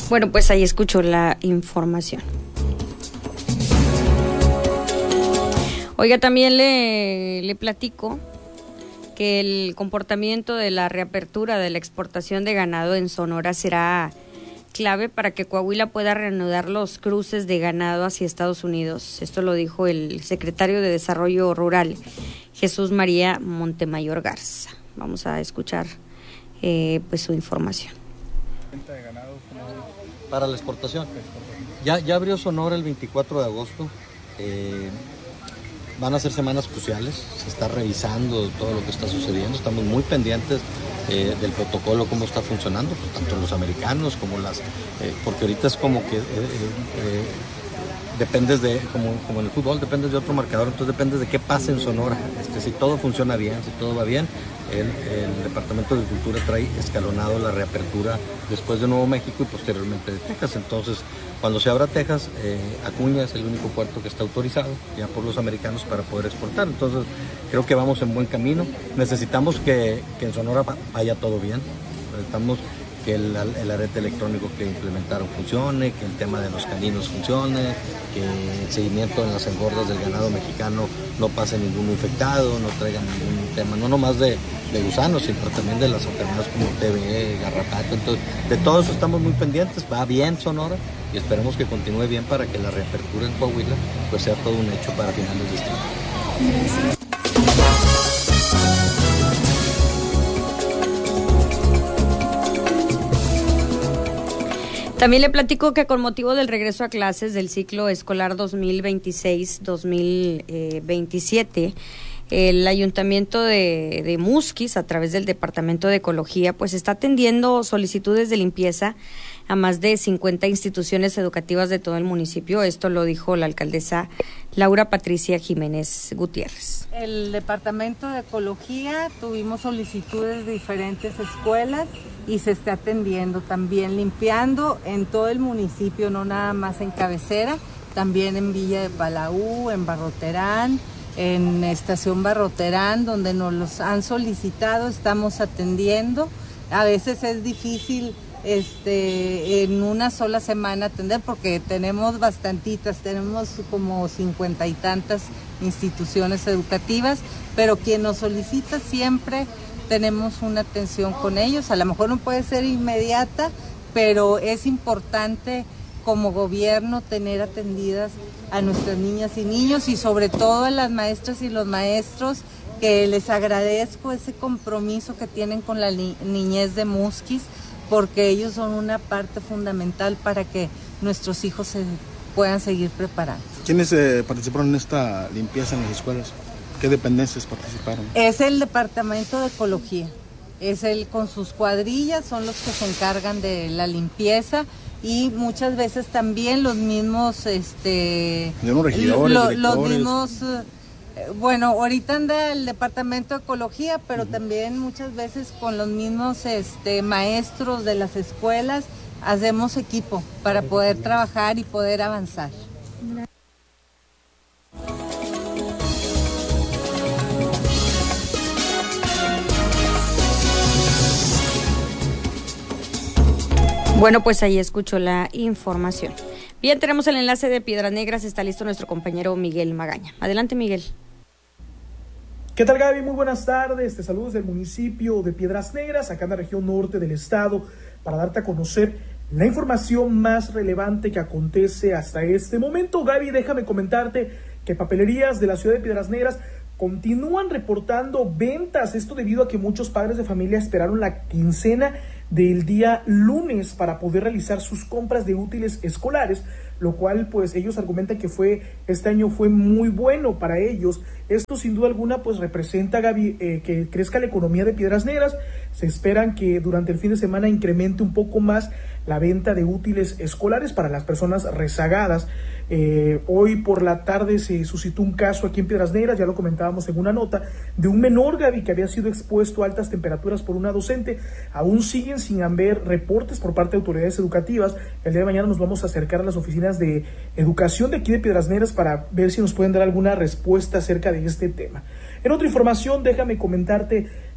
Bueno, pues ahí escuchó la información. Oiga, también le platico que el comportamiento de la reapertura de la exportación de ganado en Sonora será clave para que Coahuila pueda reanudar los cruces de ganado hacia Estados Unidos. Esto lo dijo el secretario de Desarrollo Rural, Jesús María Montemayor Garza. Vamos a escuchar pues su información. Para la exportación. Ya abrió Sonora el 24 de agosto. Van a ser semanas cruciales, se está revisando todo lo que está sucediendo, estamos muy pendientes del protocolo, cómo está funcionando, pues, tanto los americanos como porque ahorita es como que dependes de, como en el fútbol, dependes de otro marcador, entonces dependes de qué pasa en Sonora. Si todo funciona bien, si todo va bien, el Departamento de Agricultura trae escalonado la reapertura después de Nuevo México y posteriormente de Texas. Entonces, cuando se abra Texas, Acuña es el único puerto que está autorizado ya por los americanos para poder exportar. Entonces, creo que vamos en buen camino. Necesitamos que en Sonora vaya todo bien. Necesitamos que el arete electrónico que implementaron funcione, que el tema de los caninos funcione, que el seguimiento en las engordas del ganado mexicano no pase ninguno infectado, no traigan ningún tema, no nomás de gusanos, sino también de las enfermedades como TB, garrapata. Entonces, de todo eso estamos muy pendientes. Va bien Sonora y esperemos que continúe bien para que la reapertura en Coahuila pues sea todo un hecho para finales de este año. También le platico que con motivo del regreso a clases del ciclo escolar 2026-2027, el Ayuntamiento de Musquis, a través del Departamento de Ecología, pues está atendiendo solicitudes de limpieza a más de 50 instituciones educativas de todo el municipio. Esto lo dijo la alcaldesa Laura Patricia Jiménez Gutiérrez. El Departamento de Ecología tuvimos solicitudes de diferentes escuelas y se está atendiendo también, limpiando en todo el municipio, no nada más en Cabecera, también en Villa de Palau, en Barroterán, en Estación Barroterán, donde nos los han solicitado, estamos atendiendo. A veces es difícil en una sola semana atender porque tenemos bastantitas, tenemos como 50 y tantas instituciones educativas, pero quien nos solicita siempre tenemos una atención con ellos. A lo mejor no puede ser inmediata, pero es importante como gobierno tener atendidas a nuestras niñas y niños y sobre todo a las maestras y los maestros, que les agradezco ese compromiso que tienen con la niñez de Musquis, porque ellos son una parte fundamental para que nuestros hijos se puedan seguir preparando. ¿Quiénes participaron en esta limpieza en las escuelas? ¿Qué dependencias participaron? Es el Departamento de Ecología, es él con sus cuadrillas, son los que se encargan de la limpieza y muchas veces también los mismos, los mismos, bueno, ahorita anda el Departamento de Ecología, pero también muchas veces con los mismos maestros de las escuelas hacemos equipo para poder trabajar y poder avanzar. Bueno, pues ahí escuchó la información. Bien, tenemos el enlace de Piedras Negras, está listo nuestro compañero Miguel Magaña. Adelante, Miguel. ¿Qué tal, Gaby? Muy buenas tardes, te saludos del municipio de Piedras Negras, acá en la región norte del estado, para darte a conocer la información más relevante que acontece hasta este momento. Gaby, déjame comentarte que papelerías de la ciudad de Piedras Negras continúan reportando ventas, esto debido a que muchos padres de familia esperaron la quincena del día lunes para poder realizar sus compras de útiles escolares, lo cual pues ellos argumentan que este año fue muy bueno para ellos. Esto sin duda alguna pues representa, Gaby, que crezca la economía de Piedras Negras. Se esperan que durante el fin de semana incremente un poco más la venta de útiles escolares para las personas rezagadas. Hoy por la tarde se suscitó un caso aquí en Piedras Negras, ya lo comentábamos en una nota, de un menor, Gaby, que había sido expuesto a altas temperaturas por una docente. Aún siguen sin haber reportes por parte de autoridades educativas. El día de mañana nos vamos a acercar a las oficinas de educación de aquí de Piedras Negras para ver si nos pueden dar alguna respuesta acerca de este tema. En otra información, déjame comentarte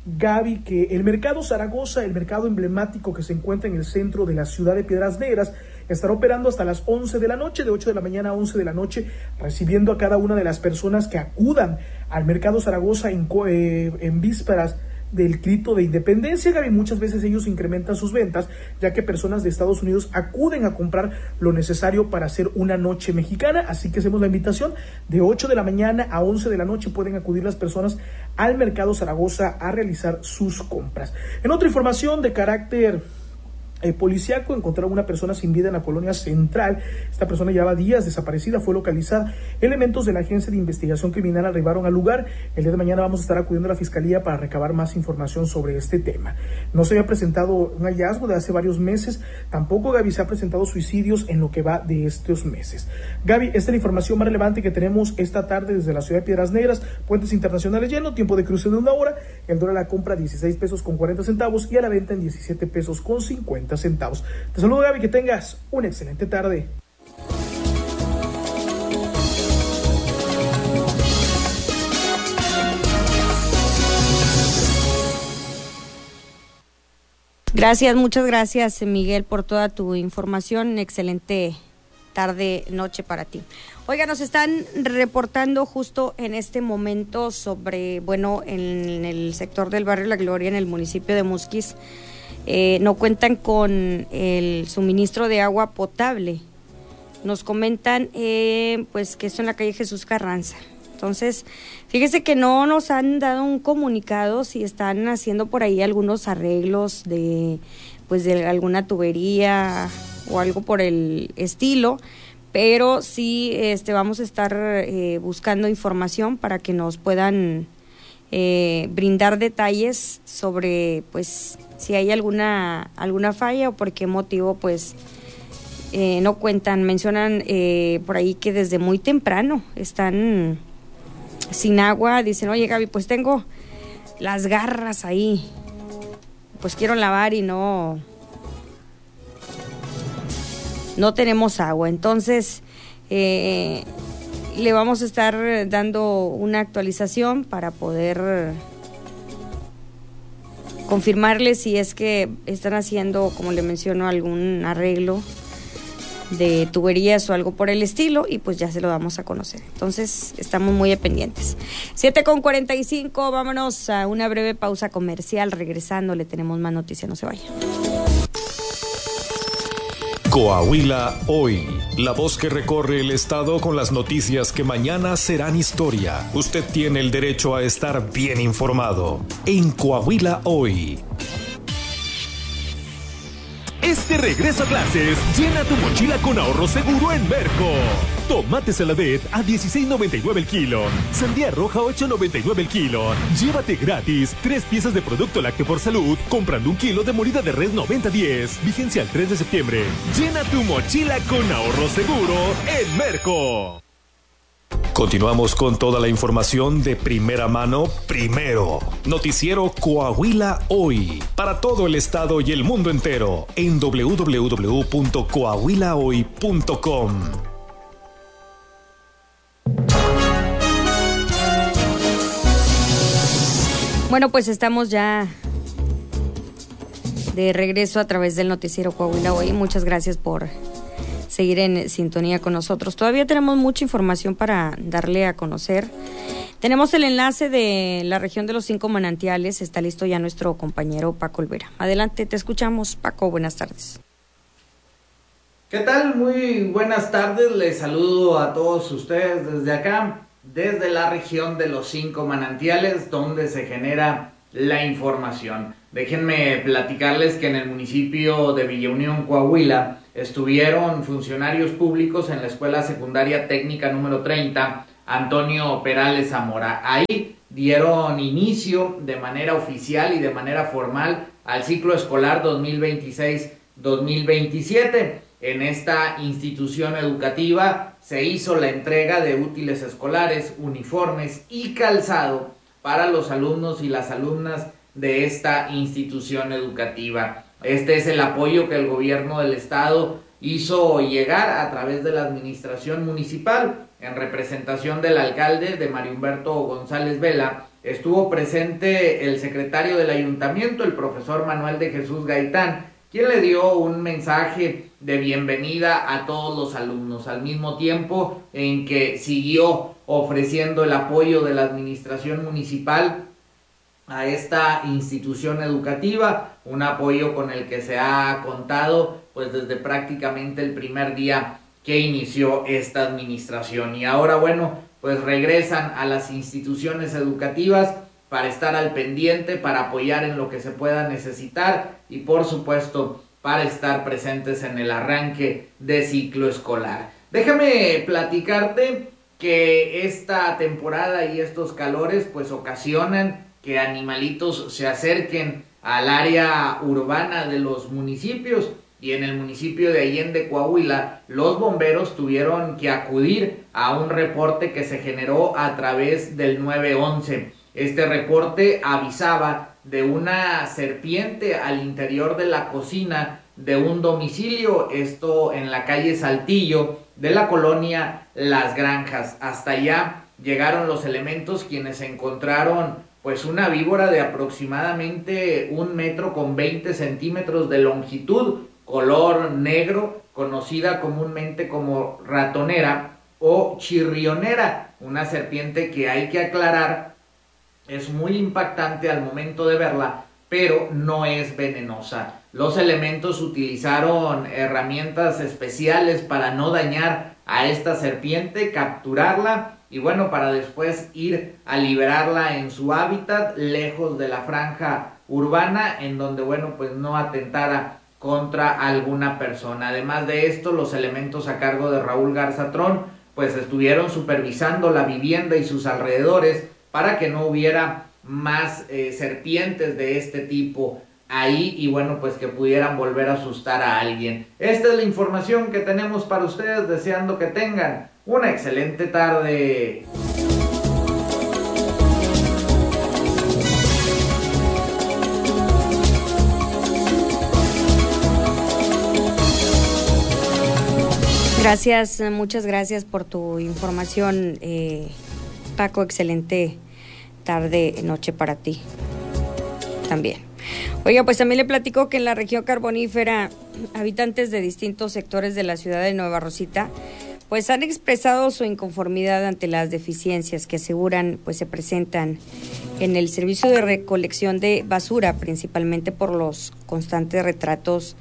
Gaby, que el Mercado Zaragoza, el mercado emblemático que se encuentra en el centro de la ciudad de Piedras Negras, estará operando hasta las 11 de la noche, de 8 de la mañana a 11 de la noche, recibiendo a cada una de las personas que acudan al Mercado Zaragoza en vísperas del grito de independencia, Gaby. Muchas veces ellos incrementan sus ventas, ya que personas de Estados Unidos acuden a comprar lo necesario para hacer una noche mexicana, así que hacemos la invitación, de 8 de la mañana a 11 de la noche pueden acudir las personas al Mercado Zaragoza a realizar sus compras. En otra información de carácter policiaco, encontraron una persona sin vida en la colonia Central. Esta persona llevaba días desaparecida, fue localizada. Elementos de la Agencia de Investigación Criminal arribaron al lugar. El día de mañana vamos a estar acudiendo a la Fiscalía para recabar más información sobre este tema. No se había presentado un hallazgo de hace varios meses, tampoco, Gaby, se ha presentado suicidios en lo que va de estos meses. Gaby, esta es la información más relevante que tenemos esta tarde desde la ciudad de Piedras Negras. Puentes internacionales llenos, tiempo de cruce de 1 hora, el dólar a la compra 16 pesos con 40 centavos y a la venta en 17 pesos con 50 centavos. Te saludo, Gaby, que tengas una excelente tarde. Gracias, muchas gracias, Miguel, por toda tu información. Excelente tarde, noche para ti. Oiga, nos están reportando justo en este momento sobre, en el sector del barrio La Gloria, en el municipio de Musquis, no cuentan con el suministro de agua potable. Nos comentan pues que esto en la calle Jesús Carranza. Entonces, fíjese que no nos han dado un comunicado si están haciendo por ahí algunos arreglos de alguna tubería o algo por el estilo, pero sí vamos a estar buscando información para que nos puedan brindar detalles sobre pues si hay alguna falla o por qué motivo pues no cuentan. Mencionan por ahí que desde muy temprano están sin agua. Dicen, oye, Gaby, pues tengo las garras ahí, pues quiero lavar y no tenemos agua. Entonces le vamos a estar dando una actualización para poder confirmarles si es que están haciendo, como le menciono, algún arreglo de tuberías o algo por el estilo, y pues ya se lo damos a conocer. Entonces estamos muy pendientes. 7:45, vámonos a una breve pausa comercial. Regresando le tenemos más noticias, no se vayan. Coahuila Hoy, la voz que recorre el estado con las noticias que mañana serán historia. Usted tiene el derecho a estar bien informado en Coahuila Hoy. Este regreso a clases, llena tu mochila con ahorro seguro en Merco. Tomate Saladet a $16.99 el kilo. Sandía roja a $8.99 el kilo. Llévate gratis 3 piezas de producto lácteo por salud comprando 1 kilo de molida de res 90-10. Vigencia el 3 de septiembre. Llena tu mochila con ahorro seguro en Merco. Continuamos con toda la información de primera mano, primero. Noticiero Coahuila Hoy, para todo el estado y el mundo entero, en www.coahuilahoy.com. Bueno, pues estamos ya de regreso a través del noticiero Coahuila Hoy. Muchas gracias por seguir en sintonía con nosotros. Todavía tenemos mucha información para darle a conocer. Tenemos el enlace de la región de los 5 manantiales. Está listo ya nuestro compañero Paco Olvera. Adelante, te escuchamos, Paco. Buenas tardes. ¿Qué tal? Muy buenas tardes. Les saludo a todos ustedes desde acá, desde la región de los 5 manantiales, donde se genera la información. Déjenme platicarles que en el municipio de Villa Unión, Coahuila, estuvieron funcionarios públicos en la Escuela Secundaria Técnica número 30, Antonio Perales Zamora. Ahí dieron inicio de manera oficial y de manera formal al ciclo escolar 2026-2027. En esta institución educativa se hizo la entrega de útiles escolares, uniformes y calzado para los alumnos y las alumnas de esta institución educativa. Este es el apoyo que el gobierno del estado hizo llegar a través de la administración municipal, en representación del alcalde de Mario Humberto González Vela, estuvo presente el secretario del ayuntamiento, el profesor Manuel de Jesús Gaitán, quien le dio un mensaje de bienvenida a todos los alumnos, al mismo tiempo en que siguió ofreciendo el apoyo de la administración municipal a esta institución educativa, un apoyo con el que se ha contado pues desde prácticamente el primer día que inició esta administración. Y ahora, bueno, pues regresan a las instituciones educativas para estar al pendiente, para apoyar en lo que se pueda necesitar y por supuesto para estar presentes en el arranque de ciclo escolar. Déjame platicarte que esta temporada y estos calores pues ocasionan que animalitos se acerquen al área urbana de los municipios, y en el municipio de Allende, Coahuila, los bomberos tuvieron que acudir a un reporte que se generó a través del 911. Este reporte avisaba de una serpiente al interior de la cocina de un domicilio, esto en la calle Saltillo de la colonia Las Granjas. Hasta allá llegaron los elementos, quienes encontraron pues una víbora de aproximadamente 1,20 m de longitud, color negro, conocida comúnmente como ratonera o chirrionera, una serpiente que hay que aclarar es muy impactante al momento de verla, pero no es venenosa. Los elementos utilizaron herramientas especiales para no dañar a esta serpiente, capturarla y bueno, para después ir a liberarla en su hábitat, lejos de la franja urbana, en donde bueno, pues no atentara contra alguna persona. Además de esto, los elementos a cargo de Raúl Garzatrón pues estuvieron supervisando la vivienda y sus alrededores para que no hubiera más serpientes de este tipo ahí y bueno, pues que pudieran volver a asustar a alguien. Esta es la información que tenemos para ustedes, deseando que tengan una excelente tarde. Gracias, muchas gracias por tu información, Paco. Excelente tarde, noche para ti también. Oiga, pues también le platico que en la región carbonífera, habitantes de distintos sectores de la ciudad de Nueva Rosita pues han expresado su inconformidad ante las deficiencias que aseguran pues se presentan en el servicio de recolección de basura, principalmente por los constantes retrasos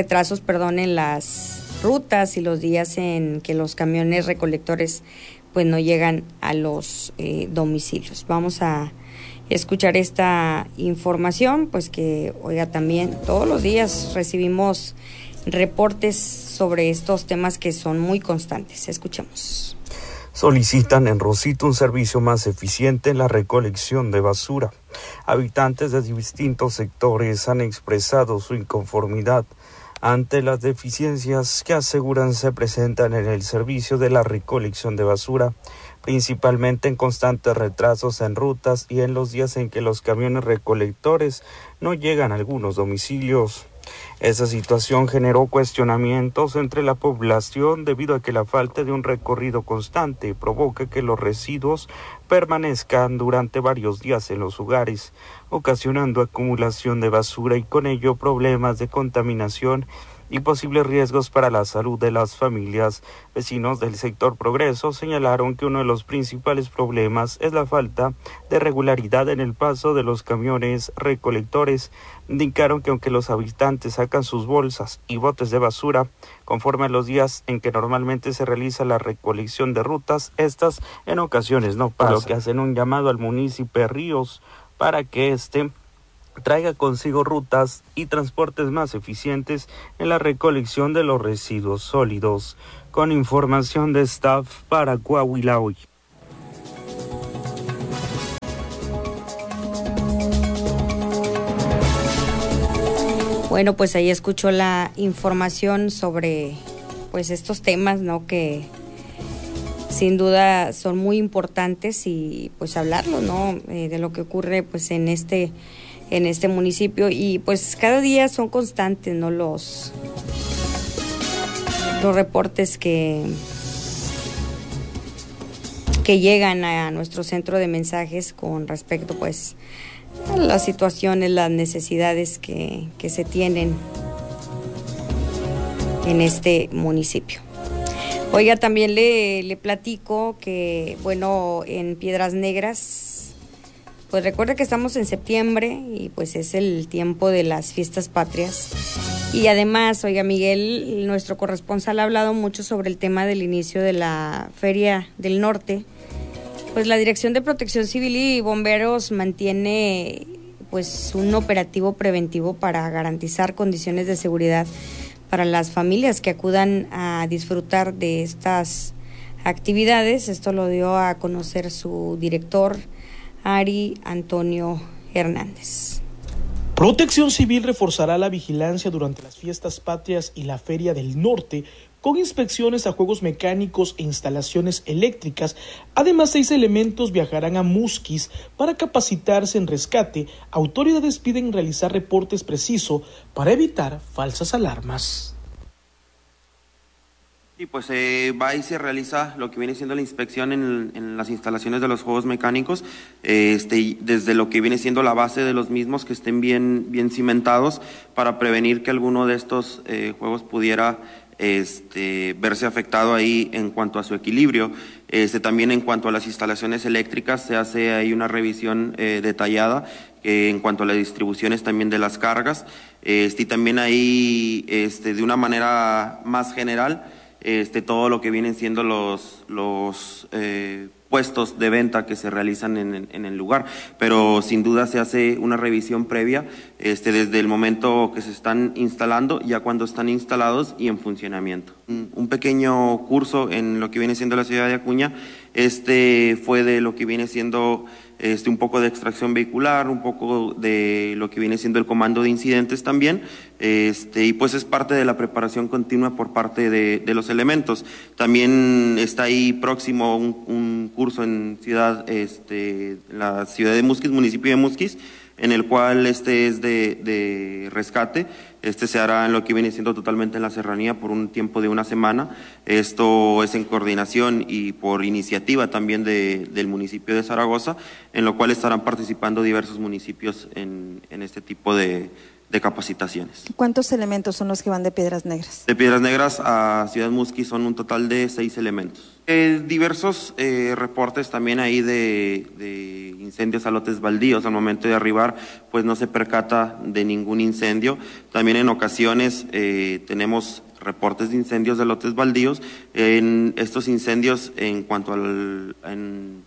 en las rutas y los días en que los camiones recolectores pues no llegan a los domicilios. Vamos a escuchar esta información, pues que, oiga, también todos los días recibimos reportes sobre estos temas que son muy constantes. Escuchemos. Solicitan en Rosita un servicio más eficiente en la recolección de basura. Habitantes de distintos sectores han expresado su inconformidad ante las deficiencias que aseguran se presentan en el servicio de la recolección de basura, principalmente en constantes retrasos en rutas y en los días en que los camiones recolectores no llegan a algunos domicilios. Esa situación generó cuestionamientos entre la población debido a que la falta de un recorrido constante provoca que los residuos permanezcan durante varios días en los hogares, ocasionando acumulación de basura y con ello problemas de contaminación y posibles riesgos para la salud de las familias. Vecinos del sector Progreso señalaron que uno de los principales problemas es la falta de regularidad en el paso de los camiones recolectores. Indicaron que aunque los habitantes sacan sus bolsas y botes de basura conforme a los días en que normalmente se realiza la recolección de rutas, estas en ocasiones no pasan, por lo que hacen un llamado al municipio de Ríos para que traiga consigo rutas y transportes más eficientes en la recolección de los residuos sólidos. Con información de staff para Coahuila Hoy. Bueno, pues ahí escuchó la información sobre pues estos temas, ¿no?, que sin duda son muy importantes y pues hablarlo, ¿no?, de lo que ocurre pues en este municipio y pues cada día son constantes, ¿no?, los reportes que que llegan a nuestro centro de mensajes con respecto pues a las situaciones, las necesidades que se tienen en este municipio. Oiga, también le platico que, bueno, en Piedras Negras, pues recuerda que estamos en septiembre y pues es el tiempo de las fiestas patrias. Y además, oiga, Miguel, nuestro corresponsal, ha hablado mucho sobre el tema del inicio de la Feria del Norte. Pues la Dirección de Protección Civil y Bomberos mantiene pues un operativo preventivo para garantizar condiciones de seguridad para las familias que acudan a disfrutar de estas actividades. Esto lo dio a conocer su director, Ari Antonio Hernández. Protección Civil reforzará la vigilancia durante las fiestas patrias y la Feria del Norte con inspecciones a juegos mecánicos e instalaciones eléctricas. Además, 6 elementos viajarán a Musquis para capacitarse en rescate. Autoridades piden realizar reportes precisos para evitar falsas alarmas. Y pues va y se realiza lo que viene siendo la inspección en las instalaciones de los juegos mecánicos, desde lo que viene siendo la base de los mismos, que estén bien cimentados, para prevenir que alguno de estos juegos pudiera verse afectado ahí en cuanto a su equilibrio. También en cuanto a las instalaciones eléctricas se hace ahí una revisión detallada en cuanto a las distribuciones también de las cargas, y también ahí de una manera más general todo lo que vienen siendo los puestos de venta que se realizan en el lugar, pero sin duda se hace una revisión previa desde el momento que se están instalando, ya cuando están instalados y en funcionamiento. Un pequeño curso en lo que viene siendo la ciudad de Acuña, fue de lo que viene siendo un poco de extracción vehicular, un poco de lo que viene siendo el comando de incidentes también, y pues es parte de la preparación continua por parte de los elementos. También está ahí próximo un curso en la ciudad de Musquis, municipio de Musquis, en el cual es de rescate. Se hará en lo que viene siendo totalmente en la serranía por un tiempo de una semana. Esto es en coordinación y por iniciativa también del municipio de Zaragoza, en lo cual estarán participando diversos municipios en este tipo de capacitaciones. ¿Cuántos elementos son los que van de Piedras Negras? De Piedras Negras a Ciudad Musquis son un total de 6 elementos. Diversos reportes también ahí de incendios a lotes baldíos. Al momento de arribar, pues no se percata de ningún incendio. También en ocasiones tenemos reportes de incendios de lotes baldíos. En estos incendios, en cuanto en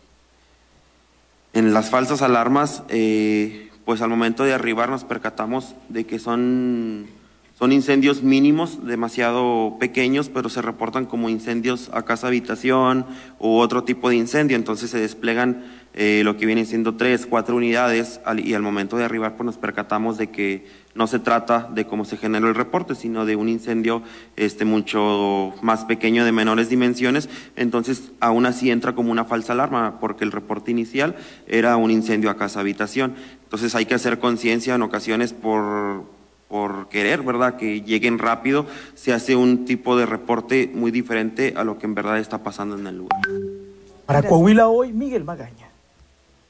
las falsas alarmas, pues al momento de arribar nos percatamos de que son incendios mínimos, demasiado pequeños, pero se reportan como incendios a casa habitación u otro tipo de incendio. Entonces se desplegan lo que vienen siendo 3, 4 unidades y al momento de arribar pues nos percatamos de que no se trata de cómo se generó el reporte, sino de un incendio mucho más pequeño, de menores dimensiones. Entonces aún así entra como una falsa alarma, porque el reporte inicial era un incendio a casa habitación. Entonces hay que hacer conciencia en ocasiones por querer, ¿verdad?, que lleguen rápido, se hace un tipo de reporte muy diferente a lo que en verdad está pasando en el lugar. Para Coahuila Hoy, Miguel Magaña.